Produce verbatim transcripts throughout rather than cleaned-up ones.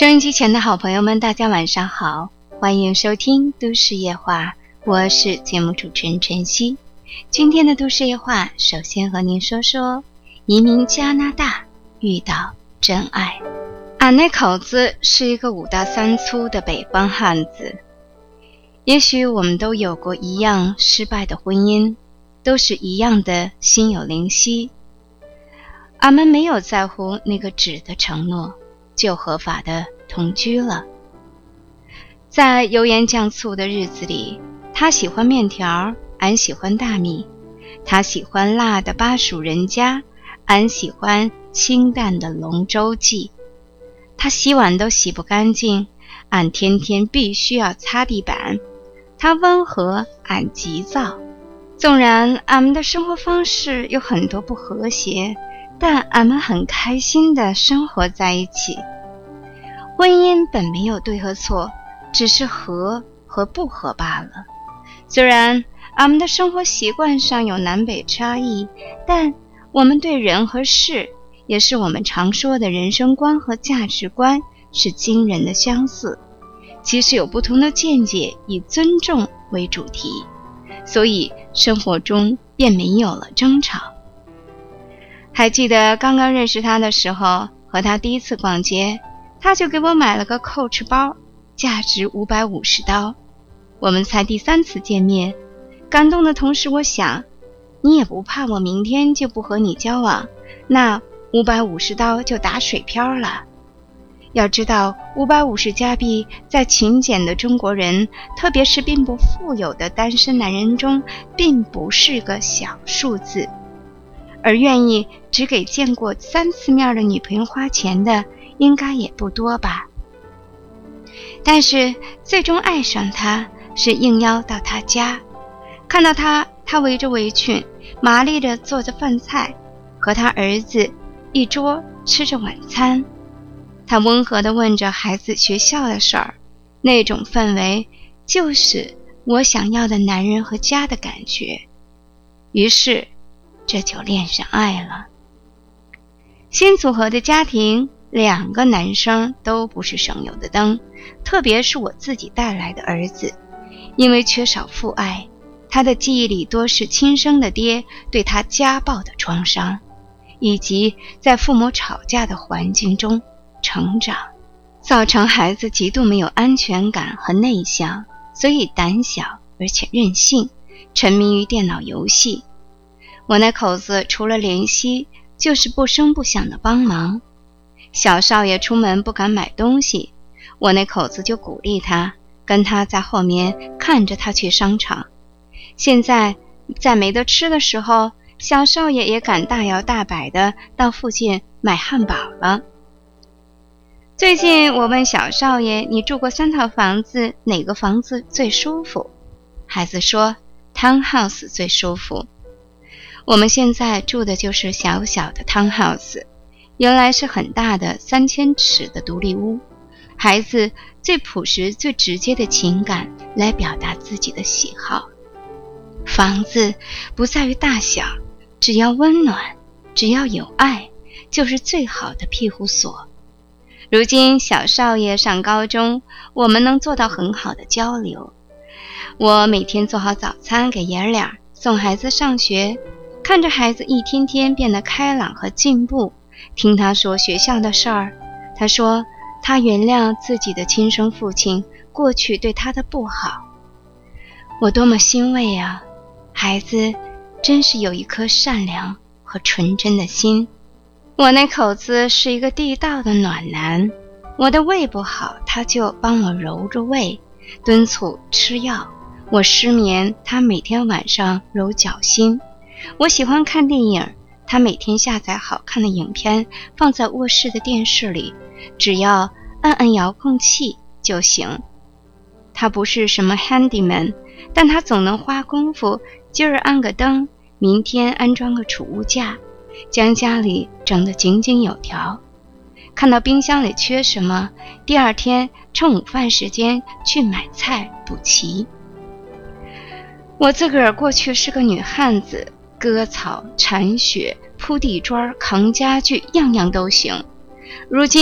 收音机前的好朋友们，大家晚上好，欢迎收听都市夜话，我是节目主持人晨曦。今天的都市夜话，首先和您说说移民加拿大遇到真爱。俺那口子是一个五大三粗的北方汉子，也许我们都有过一样失败的婚姻，都是一样的心有灵犀。俺们没有在乎那个纸的承诺，就合法的同居了。在油盐酱醋的日子里，他喜欢面条，俺喜欢大米；他喜欢辣的巴蜀人家，俺喜欢清淡的龙舟记。他洗碗都洗不干净，俺天天必须要擦地板。他温和，俺急躁。纵然俺们的生活方式有很多不和谐，但俺们很开心地生活在一起。婚姻本没有对和错，只是合和不合罢了。虽然俺们的生活习惯上有南北差异，但我们对人和事，也是我们常说的人生观和价值观，是惊人的相似。即使有不同的见解，以尊重为主题，所以生活中便没有了争吵。还记得刚刚认识他的时候，和他第一次逛街，他就给我买了个 Coach 包，价值五百五十刀。我们才第三次见面，感动的同时我想，你也不怕我明天就不和你交往，那五百五十刀就打水漂了。要知道五百五十加币在勤俭的中国人，特别是并不富有的单身男人中，并不是个小数字。而愿意只给见过三次面的女朋友花钱的，应该也不多吧。但是最终爱上他，是应邀到他家，看到他，他围着围裙，麻利地做着饭菜，和他儿子一桌吃着晚餐。他温和地问着孩子学校的事儿，那种氛围就是我想要的男人和家的感觉。于是这就恋上爱了。新组合的家庭，两个男生都不是省油的灯，特别是我自己带来的儿子，因为缺少父爱，他的记忆里多是亲生的爹对他家暴的创伤，以及在父母吵架的环境中成长，造成孩子极度没有安全感和内向，所以胆小而且任性，沉迷于电脑游戏。我那口子除了怜惜，就是不声不响的帮忙。小少爷出门不敢买东西，我那口子就鼓励他，跟他在后面看着他去商场。现在在没得吃的时候，小少爷也敢大摇大摆的到附近买汉堡了。最近我问小少爷，你住过三套房子，哪个房子最舒服？孩子说 Townhouse 最舒服。我们现在住的就是小小的 Townhouse， 原来是很大的三千尺的独立屋。孩子最朴实最直接的情感来表达自己的喜好。房子不在于大小，只要温暖，只要有爱，就是最好的庇护所。如今小少爷上高中，我们能做到很好的交流。我每天做好早餐给爷儿俩，送孩子上学，看着孩子一天天变得开朗和进步，听他说学校的事儿。他说他原谅自己的亲生父亲过去对他的不好。我多么欣慰啊，孩子真是有一颗善良和纯真的心。我那口子是一个地道的暖男，我的胃不好，他就帮我揉着胃，敦促吃药。我失眠，他每天晚上揉脚心。我喜欢看电影，他每天下载好看的影片放在卧室的电视里，只要按按遥控器就行。他不是什么 handyman， 但他总能花功夫，今儿安个灯，明天安装个储物架，将家里整得井井有条。看到冰箱里缺什么，第二天趁午饭时间去买菜补齐。我自个儿过去是个女汉子，割草、铲雪、铺地砖、扛家具，样样都行。如今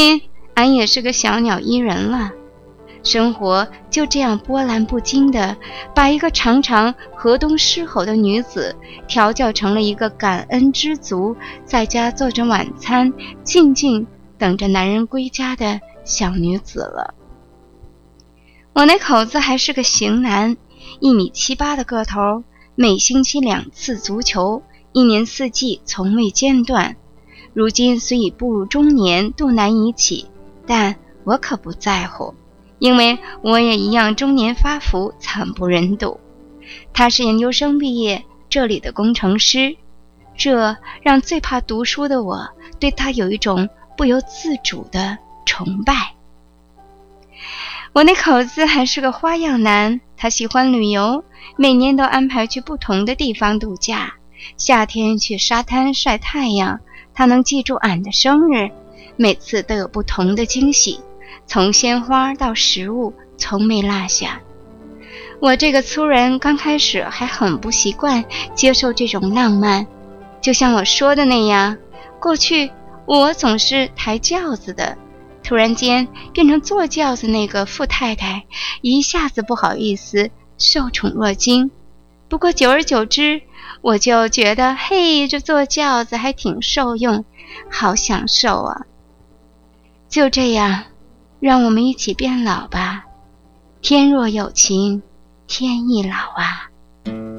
俺也是个小鸟依人了。生活就这样波澜不惊的把一个常常河东狮吼的女子调教成了一个感恩知足，在家做着晚餐，静静等着男人归家的小女子了。我那口子还是个型男，一米七八的个头，每星期两次足球，一年四季从未间断。如今虽已步入中年，肚腩已起，但我可不在乎，因为我也一样中年发福，惨不忍睹。他是研究生毕业，这里的工程师，这让最怕读书的我对他有一种不由自主的崇拜。我那口子还是个花样男，他喜欢旅游，每年都安排去不同的地方度假。夏天去沙滩晒太阳，他能记住俺的生日，每次都有不同的惊喜，从鲜花到食物从没落下。我这个粗人刚开始还很不习惯接受这种浪漫，就像我说的那样，过去我总是抬轿子的，突然间变成坐轿子那个富太太，一下子不好意思，受宠若惊。不过久而久之，我就觉得嘿，这坐轿子还挺受用，好享受啊。就这样，让我们一起变老吧，天若有情天亦老啊。